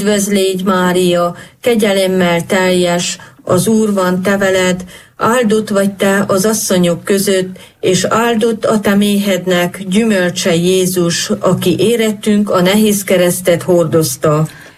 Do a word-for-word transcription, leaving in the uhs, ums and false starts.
Üdvözlégy Mária, kegyelemmel teljes, az Úr van te veled, áldott vagy te az asszonyok között, és áldott a te méhednek gyümölcse Jézus, aki érettünk a nehéz keresztet hordozta.